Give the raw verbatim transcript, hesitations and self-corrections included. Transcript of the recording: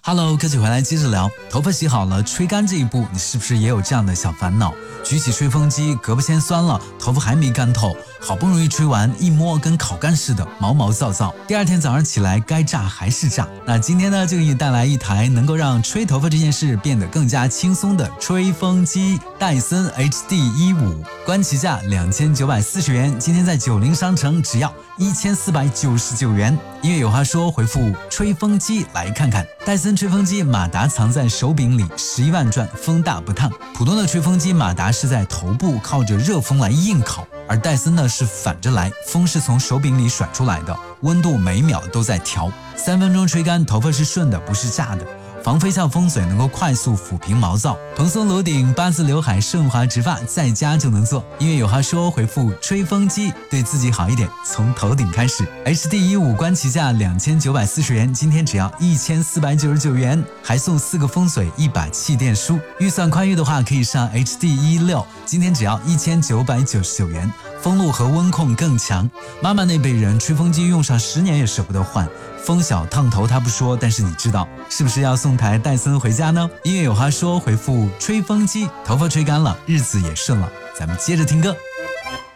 Hello， 科技回来接着聊。头发洗好了，吹干这一步，你是不是也有这样的小烦恼？举起吹风机，胳膊先酸了，头发还没干透，好不容易吹完，一摸跟烤干似的，毛毛躁躁。第二天早上起来，该炸还是炸。那今天呢，就给你带来一台能够让吹头发这件事变得更加轻松的吹风机——戴森 H D 十五，官旗价两千九百四十元，今天在九零商城只要一千四百九十九元。音乐有话说，回复吹风机来看看。戴森吹风机马达藏在手柄里，十一万转，风大不烫。普通的吹风机马达是在头部靠着热风来硬烤，而戴森呢是反着来，风是从手柄里甩出来的，温度每秒都在调，三分钟吹干，头发是顺的，不是炸的。防飞笑风水能够快速抚平毛躁，蓬松颅顶，八字刘海，顺滑直发，在家就能做。音乐有话说，回复吹风机，对自己好一点，从头顶开始。H D 十五官旗价两千九百四十元，今天只要一千四百九十九元，还送四个风水，一把气垫书。预算宽裕的话，可以上 H D 十六，今天只要一千九百九十九元。风路和温控更强，妈妈那辈人吹风机用上十年也舍不得换，风小烫头他不说，但是你知道是不是要送台戴森回家呢？音乐有话说，回复吹风机，头发吹干了，日子也顺了。咱们接着听歌。